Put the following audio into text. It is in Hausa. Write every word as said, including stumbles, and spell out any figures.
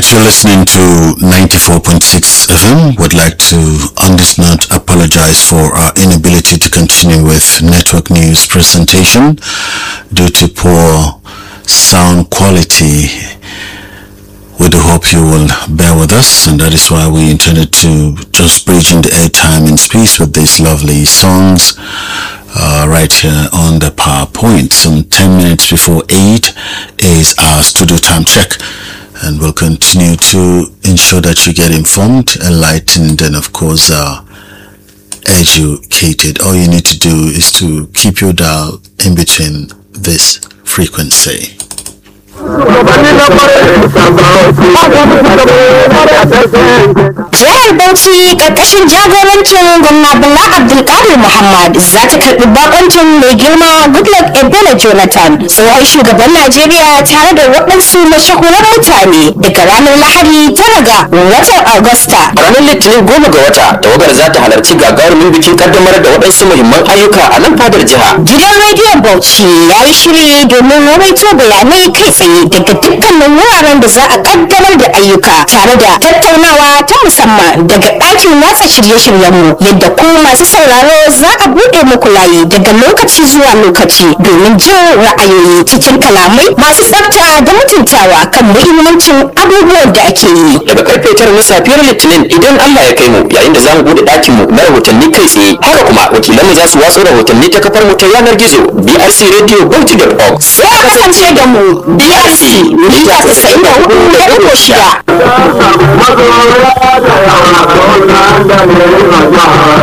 You're listening to ninety-four point six F M. Would like to, on this note, apologize for our inability to continue with network news presentation due to poor sound quality. We do hope you will bear with us, and that is why we intended to just bridge in the airtime in space with these lovely songs uh, right here on the PowerPoint. Some ten minutes before eight is our studio time check. And we'll continue to ensure that you get informed, enlightened, and of course, uh, educated. All you need to do is to keep your dial in between this frequency. Jihar Bauchi ƙarƙashin jagorancin gwamna Bala Abdulkadir Muhammad za ta karɓi bakoncin mai girma Goodluck Ebele Jonathan, tsohon shugaban Najeriya, tare da waɗansu mashahuran mutane daga ranar Lahadi tara ga watan Agusta. Ranar Litinin goma ga wata, tawagar za ta halarci gagarumin bikin kaddamar da waɗansu muhimman ayyuka a nan fadar jiha. Gidan rediyon Bauchi ya yi shiri domin rawaito bayanai kai tsaye daga dukkanin wuraren da za a kaddamar da ayyuka, tare da tattaunawa ta musamman daga ɗakin watsa shirye-shiryenmu, yadda ku masu sauraro za a buɗe muku layi daga lokaci zuwa lokaci domin jin ra'ayoyi cikin kalamai masu tsafta da mutuntawa kan muhimmancin abubuwan da ake yi. Daga karfe tara na safiyar Litinin idan Allah ya kai mu, yayin da za mu buɗe ɗakinmu na rahotanni kai tsaye. Haka kuma wakilanmu za su watsa rahotanni ta kafar mu ta yanar gizo B R C Radio Bauchi dot org. Sai a kasance da mu B R C mita tasa'in da hudu da ɗigo shida.